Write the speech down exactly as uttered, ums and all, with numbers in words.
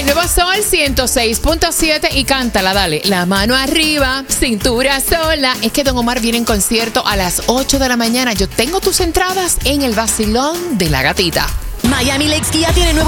El nuevo Sol ciento seis punto siete y cántala, dale. La mano arriba, cintura sola. Es que Don Omar viene en concierto a las ocho de la mañana. Yo tengo tus entradas en el vacilón de la gatita. Miami Lakes Kia tiene nuevo